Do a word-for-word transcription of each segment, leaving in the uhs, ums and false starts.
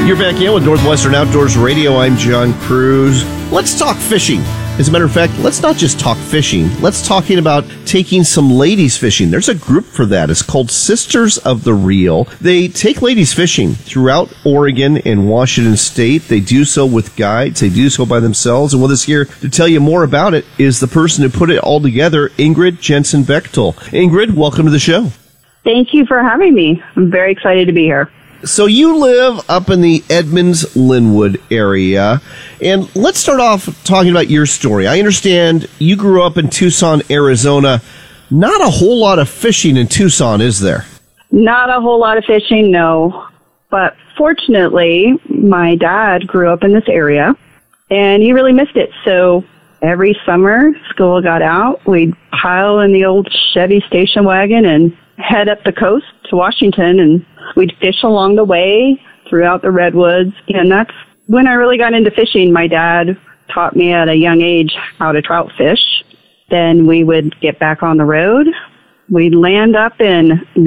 You're back in with Northwestern Outdoors Radio. I'm John Cruz. Let's talk fishing. As a matter of fact, let's not just talk fishing. Let's talking about taking some ladies fishing. There's a group for that. It's called Sisters of the Reel. They take ladies fishing throughout Oregon and Washington State. They do so with guides. They do so by themselves. And with us here to tell you more about it is the person who put it all together, Ingrid Jensen-Bechtel. Ingrid, welcome to the show. Thank you for having me. I'm very excited to be here. So you live up in the Edmonds-Linwood area, and let's start off talking about your story. I understand you grew up in Tucson, Arizona. Not a whole lot of fishing in Tucson, is there? Not a whole lot of fishing, no. But fortunately, my dad grew up in this area, and he really missed it. So every summer, school got out, we'd pile in the old Chevy station wagon and head up the coast to Washington, and we'd fish along the way throughout the redwoods. And that's when I really got into fishing. My dad taught me at a young age how to trout fish. Then we would get back on the road. We'd land up in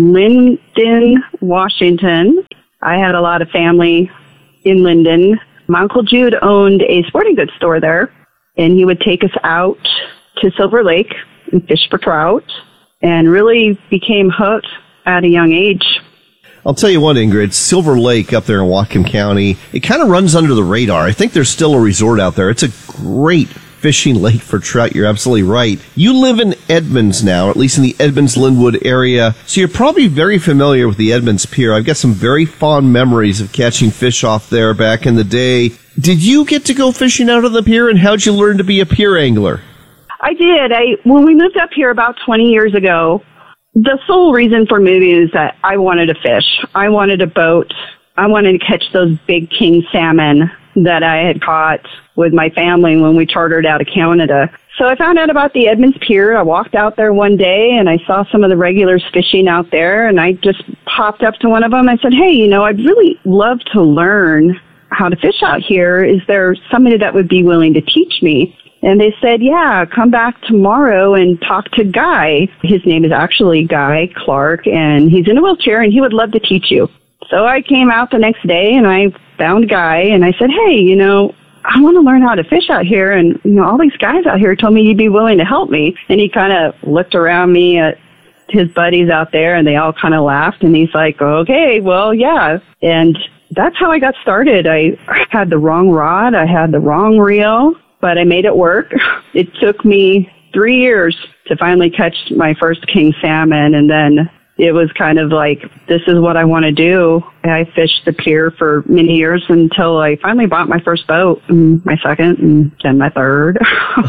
Linden, Washington. I had a lot of family in Linden. My Uncle Jude owned a sporting goods store there, and he would take us out to Silver Lake and fish for trout, and really became hooked at a young age. I'll tell you what, Ingrid, Silver Lake up there in Whatcom County, it kind of runs under the radar. I think there's still a resort out there. It's a great fishing lake for trout. You're absolutely right. You live in Edmonds now, at least in the Edmonds-Linwood area, so you're probably very familiar with the Edmonds Pier. I've got some very fond memories of catching fish off there back in the day. Did you get to go fishing out of the pier, and how'd you learn to be a pier angler? I did. I when we moved up here about twenty years ago, the sole reason for moving is that I wanted to fish. I wanted a boat. I wanted to catch those big king salmon that I had caught with my family when we chartered out of Canada. So I found out about the Edmonds Pier. I walked out there one day and I saw some of the regulars fishing out there, and I just popped up to one of them. I said, hey, you know, I'd really love to learn how to fish out here. Is there somebody that would be willing to teach me? And they said, yeah, come back tomorrow and talk to Guy. His name is actually Guy Clark, and he's in a wheelchair, and he would love to teach you. So I came out the next day, and I found Guy, and I said, hey, you know, I want to learn how to fish out here, and, you know, all these guys out here told me you'd be willing to help me. And he kind of looked around me at his buddies out there, and they all kind of laughed, and he's like, okay, well, yeah. And that's how I got started. I had the wrong rod. I had the wrong reel. But I made it work. It took me three years to finally catch my first king salmon, and then it was kind of like, this is what I want to do. I fished the pier for many years until I finally bought my first boat, and my second, and then my third.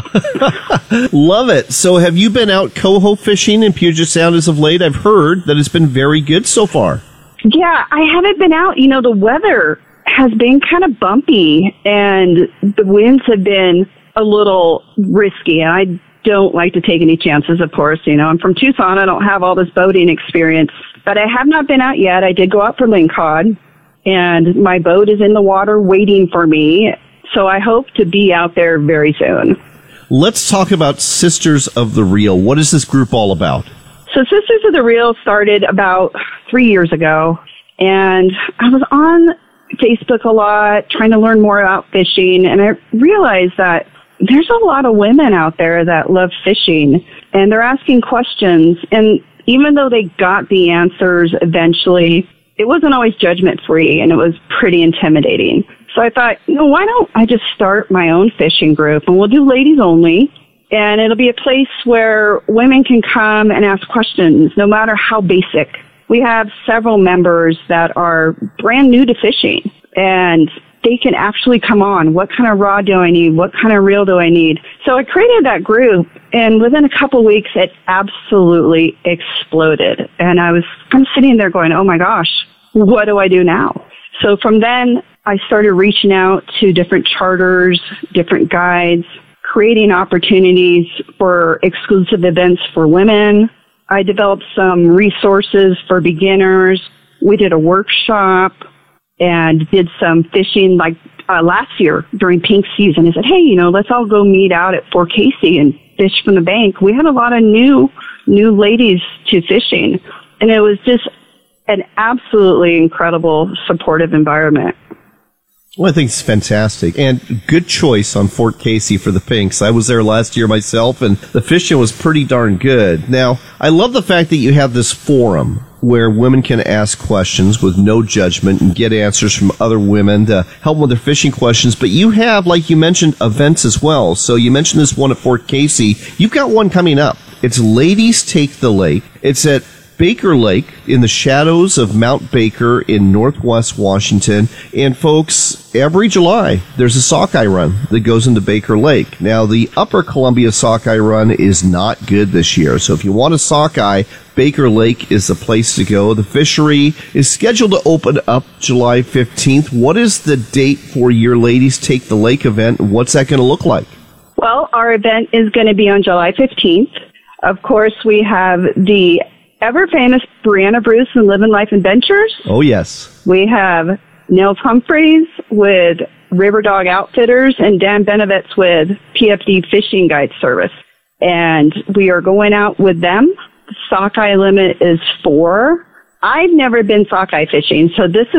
Love it. So have you been out coho fishing in Puget Sound as of late? I've heard that it's been very good so far. Yeah, I haven't been out. You know, the weather has been kind of bumpy, and the winds have been a little risky, and I don't like to take any chances, of course. You know, I'm from Tucson. I don't have all this boating experience, but I have not been out yet. I did go out for lingcod, and my boat is in the water waiting for me, so I hope to be out there very soon. Let's talk about Sisters of the Reel. What is this group all about? So Sisters of the Reel started about three years ago, and I was on Facebook a lot, trying to learn more about fishing, and I realized that there's a lot of women out there that love fishing, and they're asking questions, and even though they got the answers eventually, it wasn't always judgment-free, and it was pretty intimidating. So I thought, you know, why don't I just start my own fishing group, and we'll do ladies only, and it'll be a place where women can come and ask questions, no matter how basic. We have several members that are brand new to fishing, and they can actually come on. What kind of rod do I need? What kind of reel do I need? So I created that group, and within a couple weeks, it absolutely exploded. And I was kind of sitting there going, oh my gosh, what do I do now? So from then, I started reaching out to different charters, different guides, creating opportunities for exclusive events for women. I developed some resources for beginners. We did a workshop and did some fishing like uh, last year during pink season. I said, hey, you know, let's all go meet out at Fort Casey and fish from the bank. We had a lot of new, new ladies to fishing, and it was just an absolutely incredible supportive environment. Well, I think it's fantastic, and good choice on Fort Casey for the Pinks. I was there last year myself, and the fishing was pretty darn good. Now, I love the fact that you have this forum where women can ask questions with no judgment and get answers from other women to help them with their fishing questions. But you have, like you mentioned, events as well. So you mentioned this one at Fort Casey. You've got one coming up. It's Ladies Take the Lake. It's at Baker Lake in the shadows of Mount Baker in Northwest Washington. And folks, every July there's a sockeye run that goes into Baker Lake. Now, the Upper Columbia sockeye run is not good this year. So if you want a sockeye, Baker Lake is the place to go. The fishery is scheduled to open up July fifteenth. What is the date for your Ladies Take the Lake event, and what's that going to look like? Well, our event is going to be on July fifteenth. Of course, we have the ever-famous Brianna Bruce and Living Life Adventures. Oh, yes. We have Nils Humphreys with River Dog Outfitters and Dan Benovitz with P F D Fishing Guide Service. And we are going out with them. The sockeye limit is four. I've never been sockeye fishing, so this is